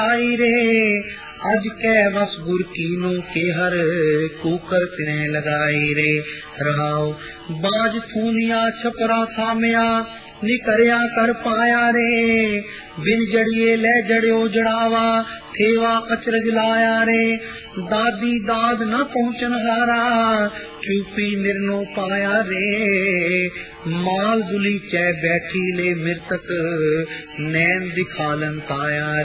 आई रे अज कै वस गुर कीनो के हर कुकर तिने लगाई रे। रहाओ बाज थूनिया छपरा थामिया निकरिया कर पाया रे। बिन जड़िए ले जड़ियो जड़ावा थेवा अचरज लाया रे। दादी दाद न पहुँचन हारा चुपी निर्नो पाया रे। माल दुली चे बैठी ले मृतक नैन दिखालन पाया